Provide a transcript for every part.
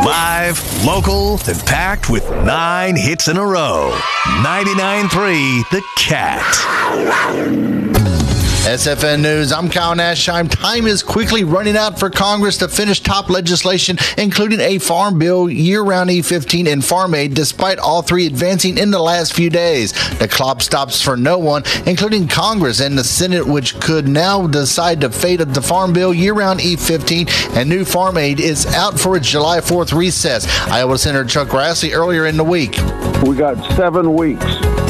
Live, local, and packed with 9 hits in a row. 99.3 The Cat. SFN News, I'm Kyle Nashheim. Time is quickly running out for Congress to finish top legislation, including a farm bill, year-round E15, and Farm Aid, despite all three advancing in the last few days. The clock stops for no one, including Congress and the Senate, which could now decide the fate of the farm bill, year-round E15, and new Farm Aid is out for its July 4th recess. Iowa Senator Chuck Grassley earlier in the week. We got 7 weeks.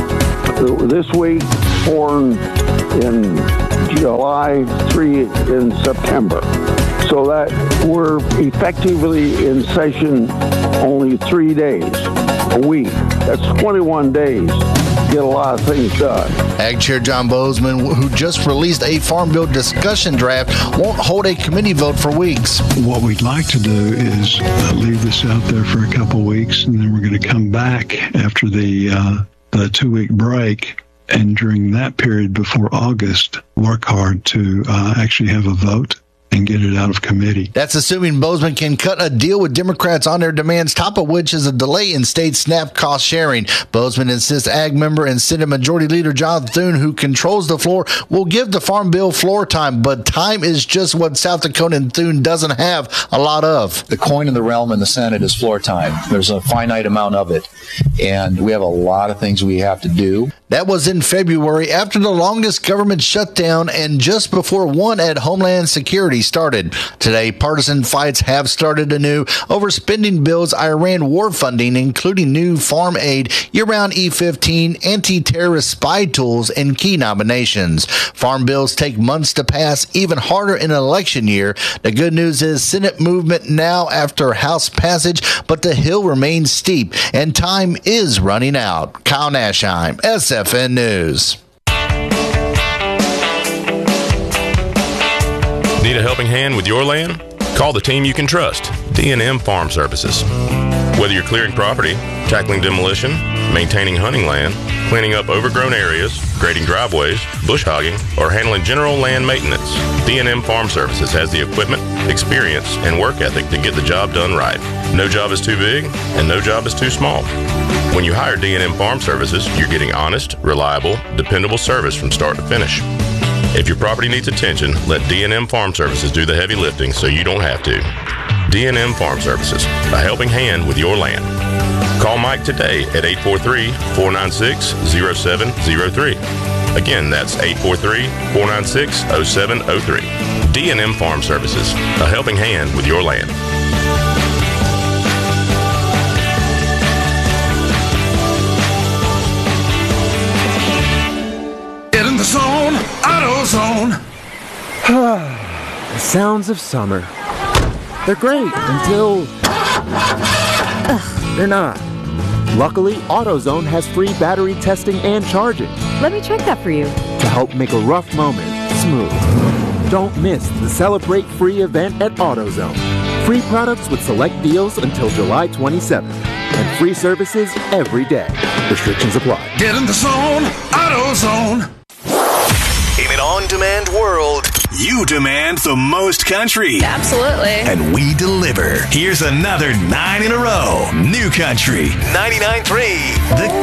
This week, 4 in July, 3 in September. So that we're effectively in session only 3 days a week. That's 21 days. Get a lot of things done. Ag Chair John Bozeman, who just released a Farm Bill discussion draft, won't hold a committee vote for weeks. What we'd like to do is leave this out there for a couple weeks, and then we're going to come back after the 2-week break. And during that period before August, work hard to actually have a vote and get it out of committee. That's assuming Bozeman can cut a deal with Democrats on their demands, top of which is a delay in state SNAP cost sharing. Bozeman insists Ag member and Senate Majority Leader Jonathan Thune, who controls the floor, will give the Farm Bill floor time, but time is just what South Dakota and Thune doesn't have a lot of. The coin in the realm in the Senate is floor time. There's a finite amount of it, and we have a lot of things we have to do. That was in February, after the longest government shutdown and just before one at Homeland Security started. Today, partisan fights have started anew over spending bills, Iran war funding, including new Farm Aid, year-round E15, anti-terrorist spy tools, and key nominations. Farm bills take months to pass, even harder in an election year. The good news is Senate movement now after House passage, but the hill remains steep, and time is running out. Kyle Nashheim, SFN News. Need a helping hand with your land? Call the team you can trust, D&M Farm Services. Whether you're clearing property, tackling demolition, maintaining hunting land, cleaning up overgrown areas, grading driveways, bush hogging, or handling general land maintenance, D&M Farm Services has the equipment, experience, and work ethic to get the job done right. No job is too big, and no job is too small. When you hire D&M Farm Services, you're getting honest, reliable, dependable service from start to finish. If your property needs attention, let D&M Farm Services do the heavy lifting so you don't have to. D&M Farm Services, a helping hand with your land. Call Mike today at 843-496-0703. Again, that's 843-496-0703. D&M Farm Services, a helping hand with your land. Get in the zone, AutoZone. The sounds of summer. They're great until they're not. Luckily, AutoZone has free battery testing and charging. Let me check that for you. To help make a rough moment smooth. Don't miss the Celebrate Free event at AutoZone. Free products with select deals until July 27th. And free services every day. Restrictions apply. Get in the zone, AutoZone. In an on-demand world, you demand the most country. Absolutely. And we deliver. Here's another 9 in a row. New country. 99.3 The